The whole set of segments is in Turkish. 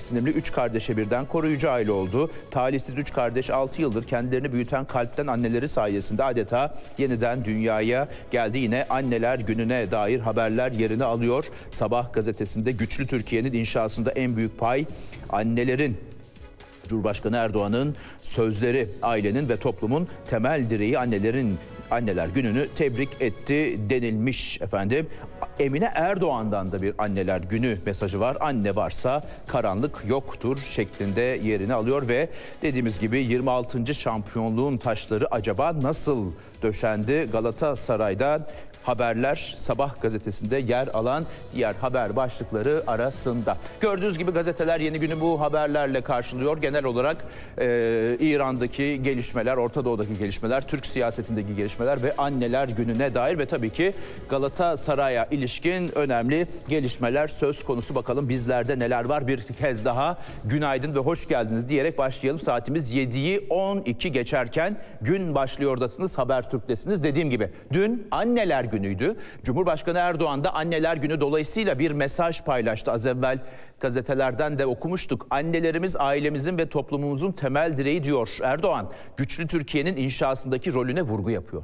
Sinirli 3 kardeşe birden koruyucu aile oldu. Talihsiz 3 kardeş 6 yıldır kendilerini büyüten kalpten anneleri sayesinde adeta yeniden dünyaya geldi. Yine anneler gününe dair haberler yerini alıyor. Sabah gazetesinde güçlü Türkiye'nin inşasında en büyük pay annelerin. Cumhurbaşkanı Erdoğan'ın sözleri ailenin ve toplumun temel direği Anneler Günü'nü tebrik etti denilmiş efendim. Emine Erdoğan'dan da bir Anneler Günü mesajı var. Anne varsa karanlık yoktur şeklinde yerini alıyor ve dediğimiz gibi 26. şampiyonluğun taşları acaba nasıl döşendi? Galatasaray'da haberler Sabah gazetesinde yer alan diğer haber başlıkları arasında. Gördüğünüz gibi gazeteler yeni günü bu haberlerle karşılıyor. Genel olarak İran'daki gelişmeler, Orta Doğu'daki gelişmeler, Türk siyasetindeki gelişmeler ve Anneler Günü'ne dair ve tabii ki Galatasaray'a ilişkin önemli gelişmeler söz konusu. Bakalım bizlerde neler var? Bir kez daha günaydın ve hoş geldiniz diyerek başlayalım. Saatimiz 7'yi 12 geçerken gün başlıyordasınız. Habertürk'tesiniz. Dediğim gibi dün Anneler Günü'ydü. Cumhurbaşkanı Erdoğan da Anneler Günü dolayısıyla bir mesaj paylaştı. Az evvel gazetelerden de okumuştuk. Annelerimiz ailemizin ve toplumumuzun temel direği diyor Erdoğan. Güçlü Türkiye'nin inşasındaki rolüne vurgu yapıyor.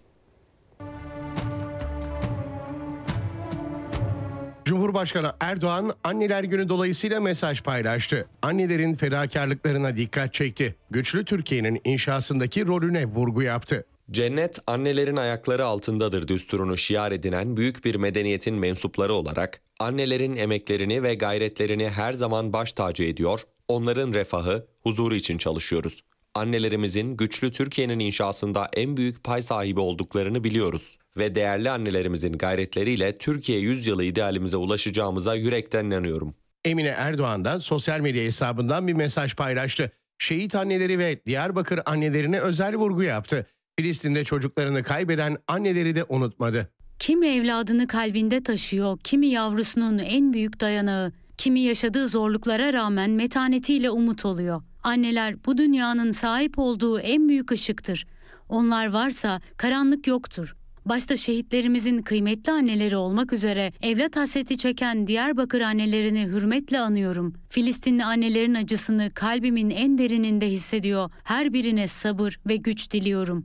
Cumhurbaşkanı Erdoğan Anneler Günü dolayısıyla mesaj paylaştı. Annelerin fedakarlıklarına dikkat çekti. Güçlü Türkiye'nin inşasındaki rolüne vurgu yaptı. Cennet annelerin ayakları altındadır düsturunu şiar edinen büyük bir medeniyetin mensupları olarak annelerin emeklerini ve gayretlerini her zaman baş tacı ediyor, onların refahı, huzuru için çalışıyoruz. Annelerimizin güçlü Türkiye'nin inşasında en büyük pay sahibi olduklarını biliyoruz ve değerli annelerimizin gayretleriyle Türkiye yüzyılı idealimize ulaşacağımıza yürekten inanıyorum. Emine Erdoğan da sosyal medya hesabından bir mesaj paylaştı. Şehit anneleri ve Diyarbakır annelerine özel vurgu yaptı. Filistin'de çocuklarını kaybeden anneleri de unutmadı. Kimi evladını kalbinde taşıyor, kimi yavrusunun en büyük dayanağı, kimi yaşadığı zorluklara rağmen metanetiyle umut oluyor. Anneler bu dünyanın sahip olduğu en büyük ışıktır. Onlar varsa karanlık yoktur. Başta şehitlerimizin kıymetli anneleri olmak üzere evlat hasreti çeken Diyarbakır annelerini hürmetle anıyorum. Filistinli annelerin acısını kalbimin en derininde hissediyor. Her birine sabır ve güç diliyorum.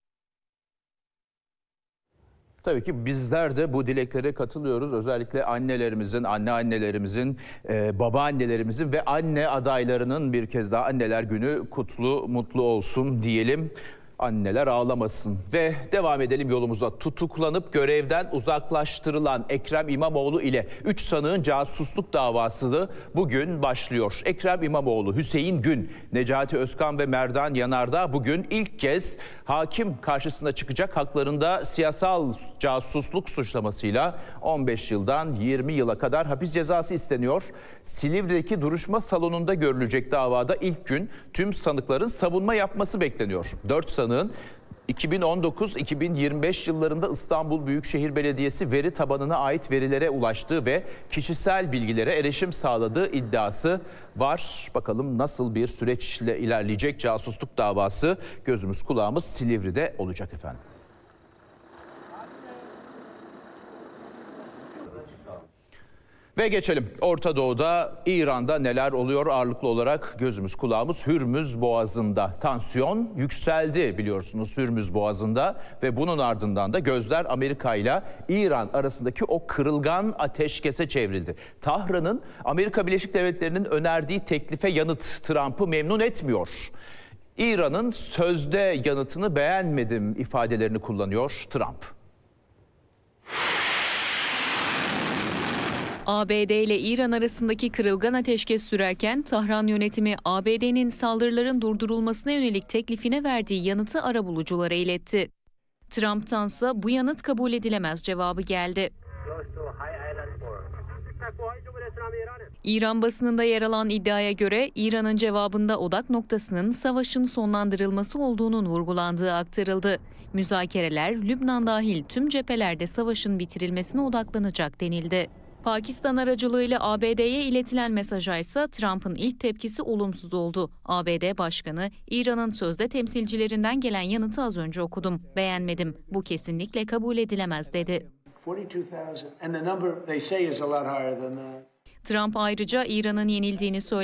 Tabii ki bizler de bu dileklere katılıyoruz. Özellikle annelerimizin, anneannelerimizin, babaannelerimizin ve anne adaylarının bir kez daha Anneler Günü kutlu, mutlu olsun diyelim. Anneler ağlamasın ve devam edelim yolumuza. Tutuklanıp görevden uzaklaştırılan Ekrem İmamoğlu ile 3 sanığın casusluk davası bugün başlıyor. Ekrem İmamoğlu, Hüseyin Gün, Necati Özkan ve Merdan Yanardağ bugün ilk kez hakim karşısına çıkacak. Haklarında siyasal casusluk suçlamasıyla 15 yıldan 20 yıla kadar hapis cezası isteniyor. Silivri'deki duruşma salonunda görülecek davada ilk gün tüm sanıkların savunma yapması bekleniyor. 4 sanığın 2019-2025 yıllarında İstanbul Büyükşehir Belediyesi veri tabanına ait verilere ulaştığı ve kişisel bilgilere erişim sağladığı iddiası var. Bakalım nasıl bir süreçle ilerleyecek casusluk davası, gözümüz kulağımız Silivri'de olacak efendim. Ve geçelim. Orta Doğu'da, İran'da neler oluyor? Ağırlıklı olarak gözümüz kulağımız Hürmüz Boğazı'nda. Tansiyon yükseldi biliyorsunuz Hürmüz Boğazı'nda ve bunun ardından da gözler Amerika ile İran arasındaki o kırılgan ateşkese çevrildi. Tahran'ın Amerika Birleşik Devletleri'nin önerdiği teklife yanıt Trump'ı memnun etmiyor. İran'ın sözde yanıtını beğenmedim ifadelerini kullanıyor Trump. ABD ile İran arasındaki kırılgan ateşkes sürerken Tahran yönetimi ABD'nin saldırıların durdurulmasına yönelik teklifine verdiği yanıtı arabuluculara iletti. Trump'tansa bu yanıt kabul edilemez cevabı geldi. İran basınında yer alan iddiaya göre İran'ın cevabında odak noktasının savaşın sonlandırılması olduğunun vurgulandığı aktarıldı. Müzakereler Lübnan dahil tüm cephelerde savaşın bitirilmesine odaklanacak denildi. Pakistan aracılığıyla ABD'ye iletilen mesaja ise Trump'ın ilk tepkisi olumsuz oldu. ABD Başkanı, İran'ın sözde temsilcilerinden gelen yanıtı az önce okudum. Beğenmedim. Bu kesinlikle kabul edilemez dedi. Trump ayrıca İran'ın yenildiğini söyledi.